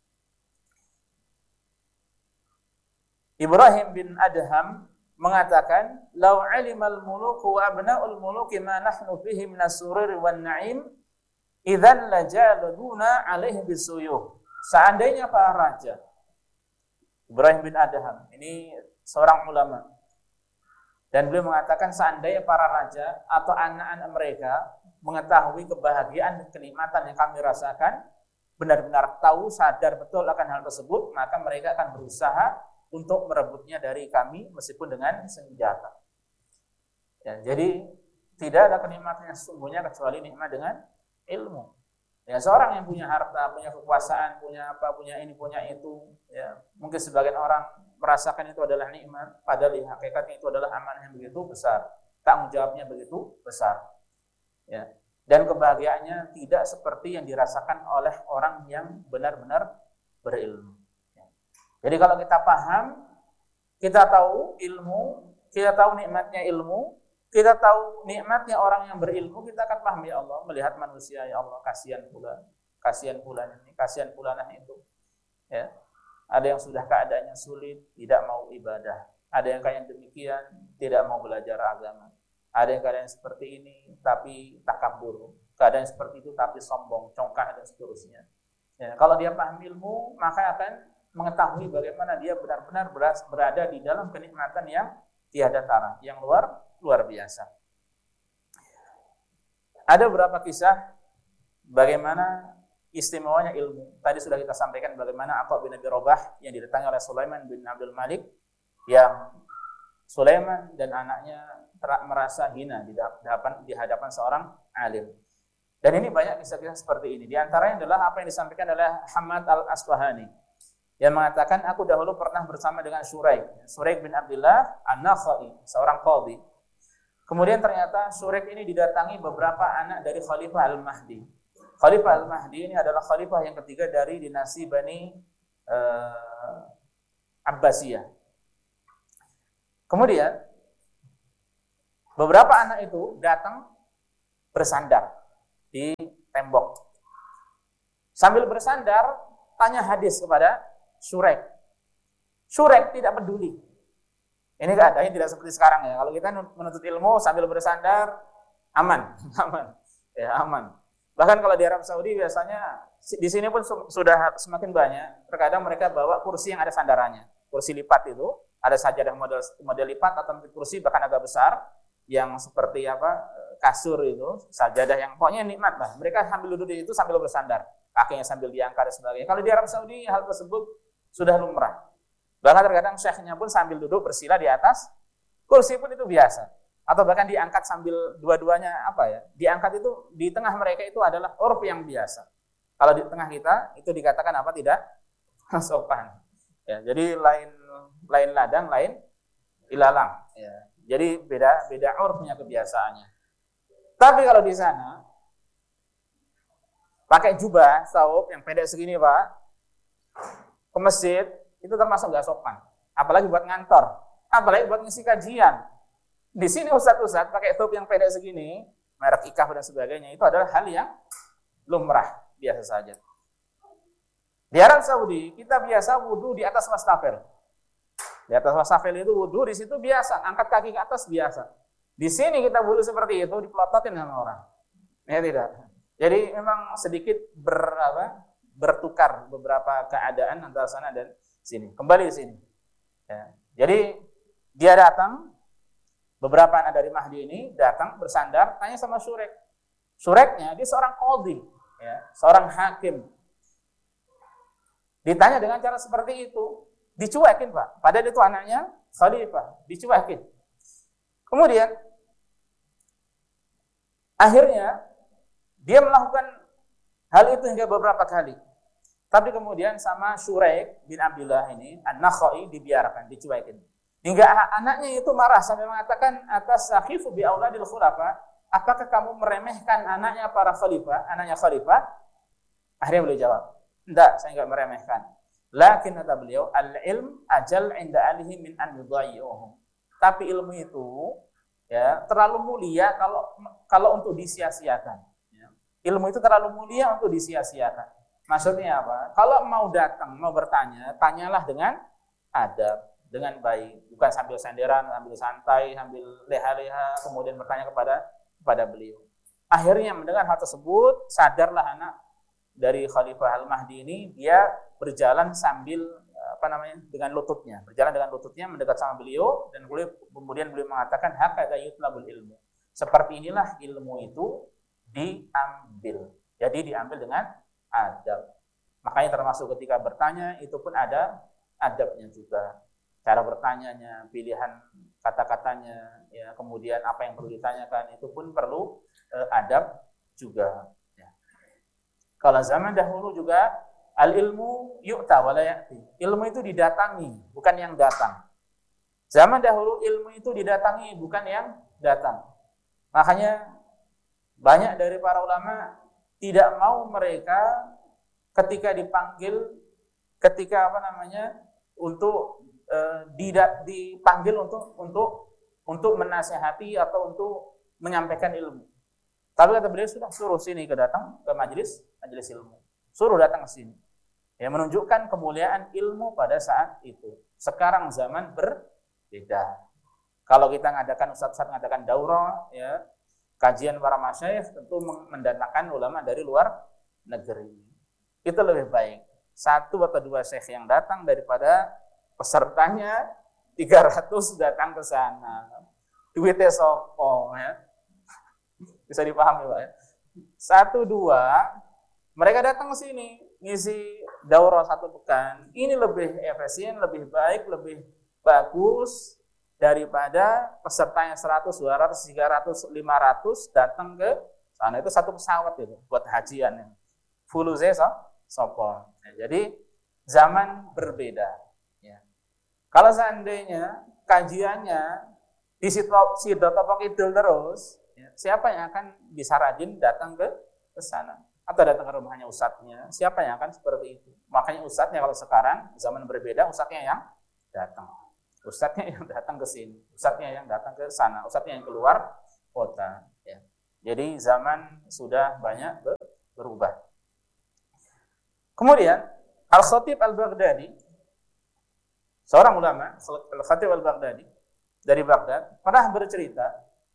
Ibrahim bin Adham mengatakan, "Lau 'alimal muluku wa abna'ul muluki ma nahnu fihi minas sururi wan na'im, idzan lajaladuna 'alaihi bisuyuh." Seandainya para raja, Ibrahim bin Adham ini seorang ulama, dan beliau mengatakan seandainya para raja atau anak-anak mereka mengetahui kebahagiaan dan kenikmatan yang kami rasakan, benar-benar tahu, sadar betul akan hal tersebut, maka mereka akan berusaha untuk merebutnya dari kami meskipun dengan senjata. Ya, jadi tidak ada kenikmatan yang sesungguhnya kecuali nikmat dengan ilmu. Ya, seorang yang punya harta, punya kekuasaan, punya apa, punya ini, punya itu, ya, mungkin sebagian orang merasakan itu adalah nikmat, padahal hakikatnya itu adalah amanah yang begitu besar, tanggung jawabnya begitu besar. Ya. Dan kebahagiaannya tidak seperti yang dirasakan oleh orang yang benar-benar berilmu. Jadi kalau kita paham, kita tahu ilmu, kita tahu nikmatnya ilmu, kita tahu nikmatnya orang yang berilmu, kita akan paham, ya Allah, melihat manusia, ya Allah, kasihan fulan ini, kasihan fulanah itu. Ya. Ada yang sudah keadaannya sulit, tidak mau ibadah. Ada yang kayak demikian, tidak mau belajar agama. Ada yang keadaan seperti ini, tapi takabur. Keadaan seperti itu, tapi sombong, congkak, dan seterusnya. Ya. Kalau dia paham ilmu, maka akan mengetahui bagaimana dia benar-benar berada di dalam kenikmatan yang tiada tara, yang luar biasa. Ada beberapa kisah bagaimana istimewanya ilmu. Tadi sudah kita sampaikan bagaimana Atha bin Abi Rabah yang didatangi oleh Sulaiman bin Abdul Malik, yang Sulaiman dan anaknya merasa hina di hadapan seorang alim. Dan ini banyak kisah-kisah seperti ini. Di antaranya adalah apa yang disampaikan oleh Hamad al-Asfahani, yang mengatakan, aku dahulu pernah bersama dengan Shuraik bin Abdullah An-Nakhai, seorang qadhi. Kemudian ternyata Shuraik ini didatangi beberapa anak dari Khalifah Al-Mahdi. Khalifah Al-Mahdi ini adalah khalifah yang ketiga dari dinasti Bani Abbasiyah. Kemudian beberapa anak itu datang bersandar di tembok. Sambil bersandar, tanya hadis kepada Syurek. Syurek tidak peduli. Ini keadaannya tidak seperti sekarang ya. Kalau kita menuntut ilmu sambil bersandar, aman, aman, ya aman. Bahkan kalau di Arab Saudi biasanya di sini pun sudah semakin banyak. Terkadang mereka bawa kursi yang ada sandarannya, kursi lipat itu ada sajadah model lipat atau kursi bahkan agak besar yang seperti kasur itu, sajadah yang pokoknya nikmat lah. Mereka sambil duduk di situ sambil bersandar, kakinya sambil diangkat dan sebagainya. Kalau di Arab Saudi hal tersebut sudah lumrah. Bahkan terkadang syekhnya pun sambil duduk bersila di atas kursi pun itu biasa. Atau bahkan diangkat sambil dua-duanya diangkat itu di tengah mereka itu adalah urf yang biasa. Kalau di tengah kita itu dikatakan tidak sopan. Ya, jadi lain ladang, lain ilalang. Ya, jadi beda urfnya, kebiasaannya. Tapi kalau di sana pakai jubah, saub yang pendek segini Pak, ke masjid itu termasuk gak sopan. Apalagi buat ngantor, apalagi buat ngisi kajian. Di sini ustadz pakai thawb yang pendek segini, merek Ikaf dan sebagainya, itu adalah hal yang lumrah, biasa saja. Di Arab Saudi, kita biasa wudu di atas wastafel. Di atas wastafel itu wudu, di situ biasa, angkat kaki ke atas biasa. Di sini kita wudu seperti itu, dipelototin sama orang. Ya tidak. Jadi memang sedikit bertukar beberapa keadaan antara sana dan sini. Kembali di sini. Ya. Jadi dia datang, beberapa anak dari Mahdi ini datang bersandar, tanya sama Syurek. Syureknya dia seorang qadhi, ya, seorang hakim. Ditanya dengan cara seperti itu, dicuekin Pak. Padahal itu anaknya khalifah, dicuekin. Kemudian akhirnya dia melakukan hal itu hingga beberapa kali. Tapi kemudian sama Syurek bin Abdullah ini, An-Nakhai, dibiarkan, dicuekin. Hingga anaknya itu marah sampai mengatakan, atas sakhifu bi auladil khulafa, apakah kamu meremehkan anaknya para khalifah, anaknya khalifah? Akhirnya beliau jawab, enggak, saya enggak meremehkan. Lakin kata beliau, al-ilm ajal inda alihi min an yudhayyuhum. Tapi ilmu itu ya terlalu mulia kalau untuk disia-siakan. Ya. Ilmu itu terlalu mulia untuk disia-siakan. Maksudnya apa? Kalau mau datang, mau bertanya, tanyalah dengan adab, dengan baik, bukan sambil senderan, sambil santai, sambil leha-leha, kemudian bertanya kepada beliau. Akhirnya mendengar hal tersebut, sadarlah anak dari Khalifah Al-Mahdi ini, dia berjalan sambil dengan lututnya, mendekat sama beliau, dan kemudian beliau mengatakan hakadha yutlabul ilmu. Seperti inilah ilmu itu diambil. Jadi diambil dengan adab. Makanya termasuk ketika bertanya itu pun ada adabnya juga. Cara bertanyanya, pilihan kata-katanya, ya, kemudian apa yang perlu ditanyakan itu pun perlu adab juga. Ya. Kalau zaman dahulu juga al-ilmu yu'ta wa la ya'ti. Ilmu itu didatangi, bukan yang datang. Zaman dahulu ilmu itu didatangi, bukan yang datang. Makanya banyak dari para ulama tidak mau mereka ketika dipanggil, untuk dipanggil untuk menasihati atau untuk menyampaikan ilmu. Tapi kata beliau, sudah suruh sini datang ke majelis ilmu. Suruh datang ke sini. Ya, menunjukkan kemuliaan ilmu pada saat itu. Sekarang zaman berbeda. Kalau kita ustaz-ustaz ngadakan daurah, ya, kajian para masyayikh, tentu mendatangkan ulama dari luar negeri. Itu lebih baik. 1 atau 2 syekh yang datang daripada pesertanya 300 datang ke sana. Duitnya sopo, ya. Bisa dipahami, Pak, ya. 1, 2 mereka datang ke sini ngisi daurah 1 pekan. Ini lebih efisien, lebih baik, lebih bagus daripada pesertanya 100, 200, 300, 500 datang ke sana. Itu 1 pesawat itu buat hajian. Fuluze sopo. Jadi zaman berbeda. Ya. Kalau seandainya kajiannya di Sidotopok Idul terus, ya, siapa yang akan bisa rajin datang ke sana? Atau datang ke rumahnya ustadznya? Siapa yang akan seperti itu? Makanya ustadznya kalau sekarang zaman berbeda, ustadznya yang datang. Ustadznya yang datang ke sini, ustadznya yang datang ke sana, ustadznya yang keluar kota. Ya. Jadi zaman sudah banyak berubah. Kemudian Al-Khatib Al-Baghdadi, seorang ulama, Al-Khatib Al-Baghdadi dari Baghdad, pernah bercerita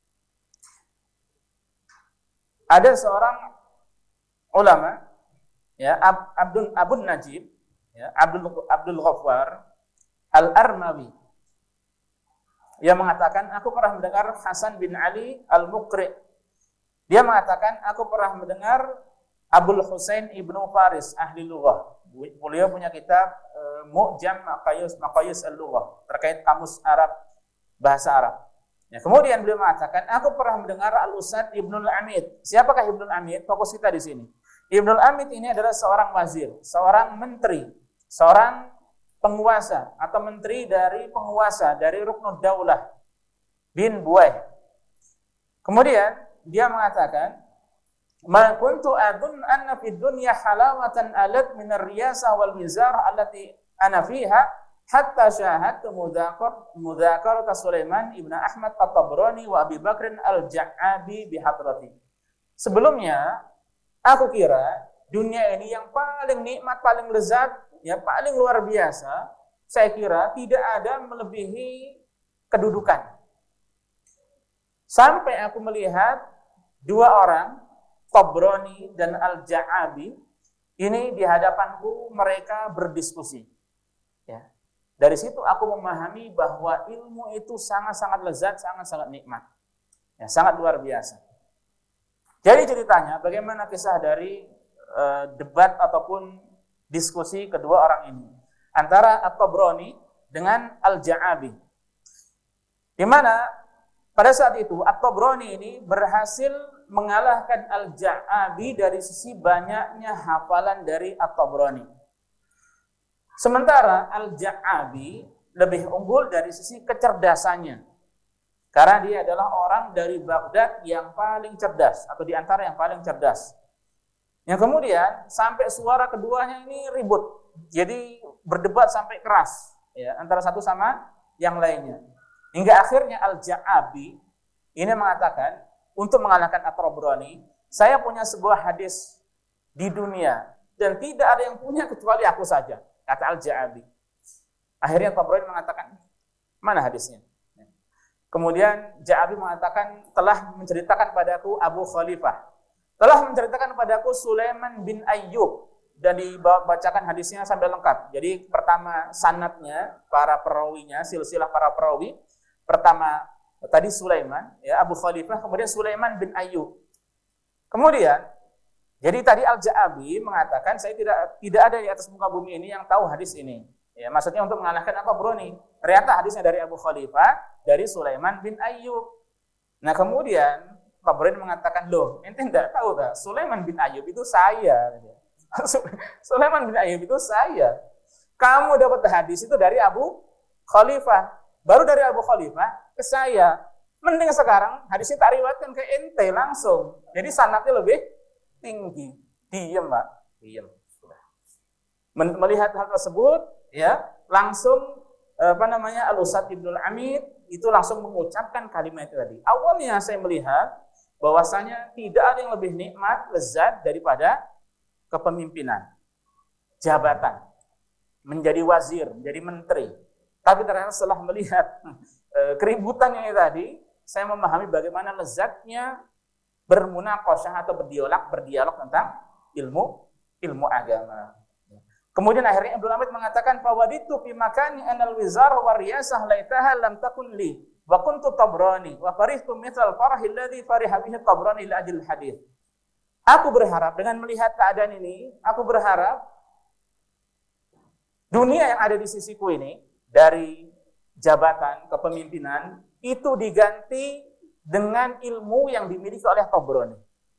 ada seorang ulama, ya, Abdul Najib, ya, Abdul Ghaffar Al-Armawi, yang mengatakan, aku pernah mendengar Hasan bin Ali Al-Muqri. Dia mengatakan, aku pernah mendengar Abul Husain Ibnu Faris, ahli lughah. Beliau punya kitab Mu'jam Maqayis Al-Lughah, terkait kamus Arab, bahasa Arab. Ya, kemudian beliau mengatakan, aku pernah mendengar Al-Ustadz Ibnul Amid. Siapakah Ibnul Amid? Fokus kita di sini. Ibnul Amid ini adalah seorang wazir, seorang menteri, seorang penguasa atau menteri dari penguasa dari Ruknud Daulah bin Buaih. Kemudian dia mengatakan, "Ma kuntu adun anna fid dunya halawatan alat min ar-riyasah wal wizar allati ana fiha hatta syahadtu mudzakarata Sulaiman ibn Ahmad At-Tabrani wa Abi Bakr Al-Ja'abi bi hadrati." Sebelumnya aku kira dunia ini yang paling nikmat, paling lezat, ya paling luar biasa, saya kira tidak ada melebihi kedudukan. Sampai aku melihat dua orang, Tabrani dan Al-Ja'abi, ini di hadapanku mereka berdiskusi. Ya. Dari situ aku memahami bahwa ilmu itu sangat-sangat lezat, sangat-sangat nikmat. Ya, sangat luar biasa. Jadi ceritanya bagaimana kisah dari debat ataupun diskusi kedua orang ini antara At-Tabrani dengan Al-Ja'abi, di mana pada saat itu At-Tabrani ini berhasil mengalahkan Al-Ja'abi dari sisi banyaknya hafalan dari At-Tabrani. Sementara Al-Ja'abi lebih unggul dari sisi kecerdasannya, karena dia adalah orang dari Baghdad yang paling cerdas atau di antara yang paling cerdas. Yang kemudian sampai suara keduanya ini ribut, jadi berdebat sampai keras, ya, antara satu sama yang lainnya. Hingga akhirnya Al-Ja'abi ini mengatakan, untuk mengalahkan At-Tabrani, saya punya sebuah hadis di dunia dan tidak ada yang punya kecuali aku saja, kata Al-Ja'abi. Akhirnya Tabrani mengatakan, mana hadisnya? Kemudian Ja'abi mengatakan, telah menceritakan padaku Abu Khalifah, telah menceritakan padaku Sulaiman bin Ayyub, dan dibacakan hadisnya sampai lengkap. Jadi pertama sanadnya, para perawinya, silsilah para perawi. Pertama tadi Sulaiman, ya, Abu Khalifah, kemudian Sulaiman bin Ayyub. Kemudian, jadi tadi Al-Ja'abi mengatakan, saya tidak ada di atas muka bumi ini yang tahu hadis ini. Ya, maksudnya untuk mengalahkan At-Tabrani. Ternyata hadisnya dari Abu Khalifah, dari Sulaiman bin Ayyub. Nah kemudian Tabrani mengatakan, loh, ente tidak tahu tak? Sulaiman bin Ayyub itu saya. Sulaiman bin Ayyub itu saya. Kamu dapat hadis itu dari Abu Khalifah. Baru dari Abu Khalifah ke saya. Mending sekarang hadisnya tak riwayatkan ke ente langsung. Jadi sanadnya lebih tinggi. Diam, Pak. Diam. Melihat hal tersebut, ya, langsung Al-Ustadz Ibnul Amid itu langsung mengucapkan kalimat itu tadi. Awalnya saya melihat bahwasanya tidak ada yang lebih nikmat, lezat daripada kepemimpinan, jabatan, menjadi wazir, menjadi menteri. Tapi ternyata setelah melihat keributan ini tadi, saya memahami bagaimana lezatnya bermunaqasyah atau berdialog tentang ilmu agama. Kemudian akhirnya Abdul Hamid mengatakan, "Fawaditu fi makani anal wizar wa riyasah laitaha lam takun li wa kuntu Tabrani wa farihtu mithal farahi alladhi fariha bihi Tabrani li ajil hadits." Aku berharap dengan melihat keadaan ini, aku berharap dunia yang ada di sisiku ini dari jabatan kepemimpinan itu diganti dengan ilmu yang dimiliki oleh Tabrani.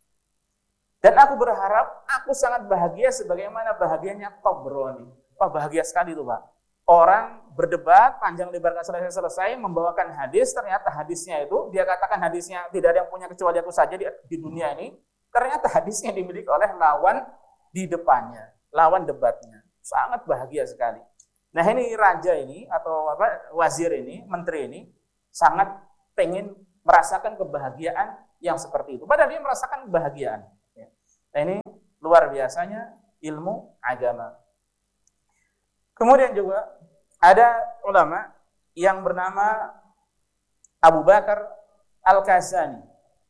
Dan aku berharap, aku sangat bahagia sebagaimana bahagianya Tabrani. Wah, bahagia sekali itu, Pak. Orang berdebat, panjang lebar gak selesai-selesai, membawakan hadis, ternyata hadisnya itu, dia katakan hadisnya tidak ada yang punya kecuali aku saja di dunia ini, ternyata hadisnya dimiliki oleh lawan di depannya, lawan debatnya. Sangat bahagia sekali. Nah ini raja ini atau wazir ini, menteri ini sangat pengen merasakan kebahagiaan yang seperti itu. Padahal dia merasakan kebahagiaan. Nah ini luar biasanya ilmu agama. Kemudian juga ada ulama yang bernama Abu Bakar Al-Kasani.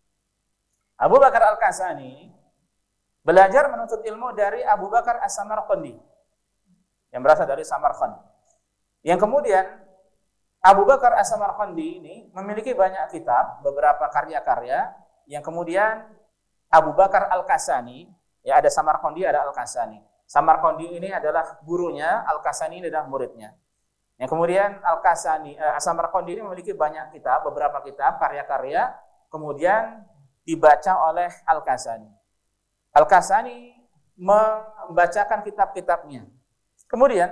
Abu Bakar Al-Kasani belajar menuntut ilmu dari Abu Bakar As-Samarqandi yang berasal dari Samarkand. Yang kemudian Abu Bakar As-Samarqandi ini memiliki banyak kitab, beberapa karya-karya yang kemudian Abu Bakar Al-Kasani, ya ada Samarqandi, ada Al-Kasani. Samarqandi ini adalah gurunya, Al-Kasani ini adalah muridnya. Yang kemudian As-Samarqandi ini memiliki banyak kitab, beberapa kitab, karya-karya, kemudian dibaca oleh Al-Kasani. Al-Kasani membacakan kitab-kitabnya. Kemudian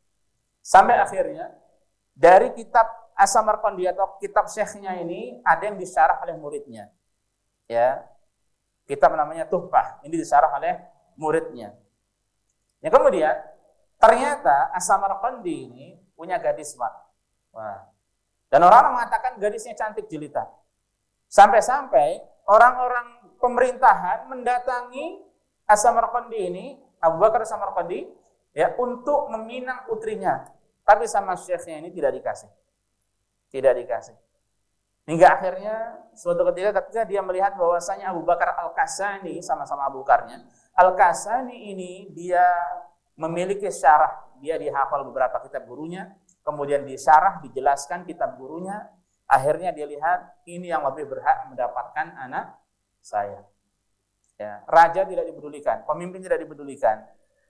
sampai akhirnya dari kitab As-Samarqandi atau kitab syekhnya ini ada yang disyarah oleh muridnya. Ya. Kitab namanya Tuhfah, ini disyarah oleh muridnya. Yang kemudian ternyata As-Samarqandi ini punya gadis, Pak. Wah. Dan orang mengatakan gadisnya cantik jelita. Sampai-sampai orang-orang pemerintahan mendatangi As-Samarqandi ini, Abu Bakar As-Samarqandi, ya, untuk meminang putrinya. Tapi sama syekhnya ini tidak dikasih. Tidak dikasih. Hingga akhirnya suatu ketika dia melihat bahwasanya Abu Bakar Al-Kasani, sama-sama Abu Bakarnya, Al-Kasani ini dia memiliki syarah, dia dihafal beberapa kitab gurunya, kemudian disyarah, dijelaskan kitab gurunya, akhirnya dia lihat ini yang lebih berhak mendapatkan anak saya. Ya, raja tidak dipedulikan, pemimpin tidak dipedulikan.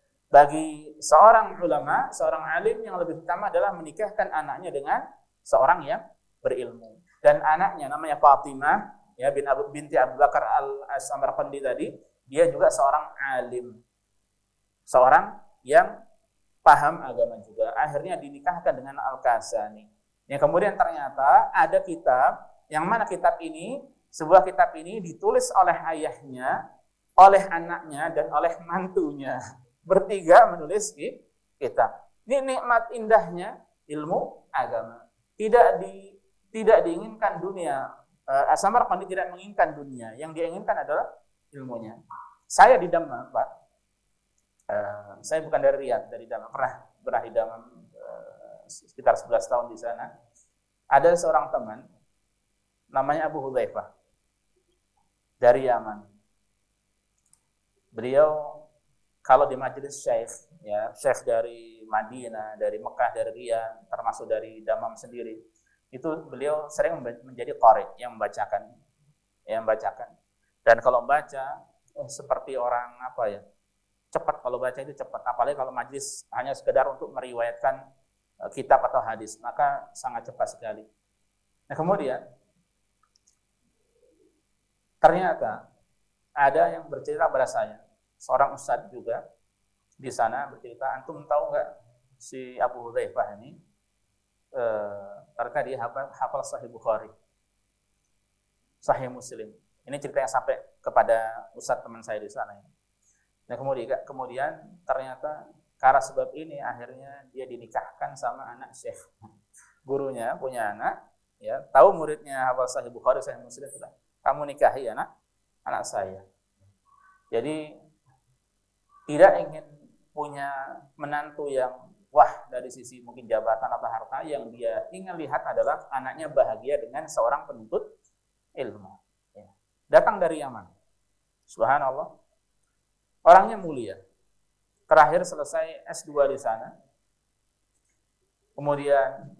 Bagi seorang ulama, seorang alim yang lebih utama adalah menikahkan anaknya dengan seorang yang berilmu. Dan anaknya namanya Fatimah, ya binti Abu Bakar Al-Samarqandi tadi, dia juga seorang alim. Seorang yang paham agama juga. Akhirnya dinikahkan dengan Al-Kasani. Yang kemudian ternyata ada kitab, yang mana kitab ini, sebuah kitab ini ditulis oleh ayahnya, oleh anaknya, dan oleh mantunya. Bertiga menulis kitab. Ini nikmat indahnya ilmu agama. Tidak diinginkan dunia. As-Samarqandi tidak menginginkan dunia. Yang dia inginkan adalah ilmunya. Saya di Dammam, Pak. Saya bukan dari Riyadh, dari Dammam. Pernah di Dammam sekitar 11 tahun di sana. Ada seorang teman namanya Abu Hudzaifah dari Yaman. Beliau kalau di majelis syekh, ya syekh dari Madinah, dari Mekah, dari Riyadh, termasuk dari Dammam sendiri, itu beliau sering menjadi qari yang membacakan. Dan kalau membaca seperti orang cepat, kalau baca itu cepat. Apalagi kalau majelis hanya sekedar untuk meriwayatkan kitab atau hadis, maka sangat cepat sekali. Nah kemudian ternyata ada yang bercerita pada saya, seorang ustadz juga di sana bercerita, antum tahu nggak si Abu Hudzaifah ini terkadang dia hafal Sahih Bukhari, Sahih Muslim. Ini cerita yang sampai kepada ustadz teman saya di sana. Nah kemudian ternyata karena sebab ini akhirnya dia dinikahkan sama anak syekh. Gurunya punya anak, ya tahu muridnya hafal Sahih Bukhari, Sahih Muslim, kamu nikahi anak saya. Jadi tidak ingin punya menantu yang wah dari sisi mungkin jabatan atau harta, yang dia ingin lihat adalah anaknya bahagia dengan seorang penuntut ilmu. Ya. Datang dari Yaman. Subhanallah. Orangnya mulia. Terakhir selesai S2 di sana. Kemudian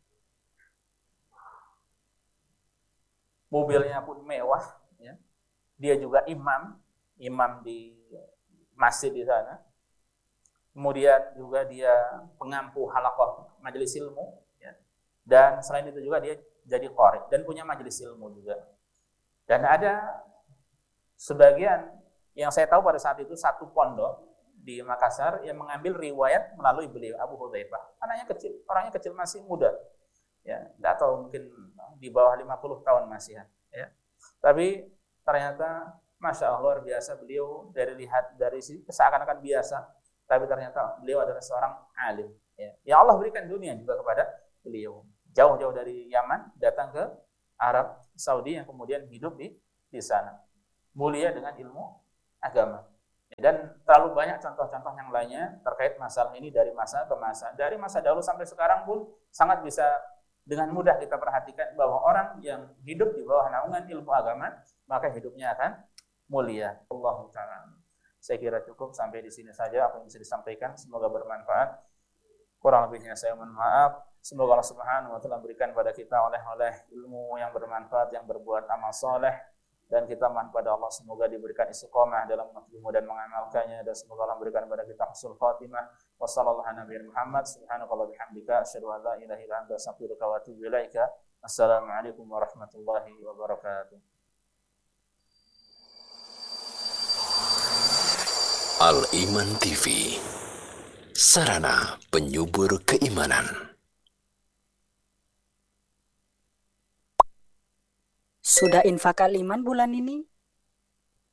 mobilnya pun mewah. Ya. Dia juga imam di masjid di sana. Kemudian juga dia pengampu halaqah majelis ilmu, ya. Dan selain itu juga dia jadi qari dan punya majelis ilmu juga. Dan ada sebagian yang saya tahu pada saat itu satu pondok di Makassar yang mengambil riwayat melalui beliau Abu Hudzaifah. Orangnya kecil masih muda. Ya, enggak tahu mungkin di bawah 50 tahun masih ya. Tapi ternyata Masya Allah luar biasa, beliau dari sini seakan-akan biasa, tapi ternyata beliau adalah seorang alim. Ya Allah berikan dunia juga kepada beliau. Jauh-jauh dari Yaman datang ke Arab Saudi yang kemudian hidup di sana. Mulia dengan ilmu agama. Dan terlalu banyak contoh-contoh yang lainnya terkait masalah ini dari masa ke masa. Dari masa dahulu sampai sekarang pun sangat bisa dengan mudah kita perhatikan bahwa orang yang hidup di bawah naungan ilmu agama, maka hidupnya akan mulia. Allah Ta'ala. Saya kira cukup sampai di sini saja apa yang bisa disampaikan. Semoga bermanfaat. Kurang lebihnya saya mohon maaf. Semoga Allah Subhanahu wa taala berikan pada kita oleh ilmu yang bermanfaat, yang berbuat amal soleh, dan kita mohon pada Allah semoga diberikan istiqomah dalam ilmu dan mengamalkannya, dan semoga Allah berikan pada kita husnul khatimah. Wassallallahu ala nabiyina Muhammad subhanallahi bihamdika asyhadu an la ilaha illa anta astaghfiruka wa atubu ilaika. Assalamualaikum warahmatullahi wabarakatuh. Al-Iman TV, sarana penyubur keimanan. Sudah infak Al-Iman bulan ini?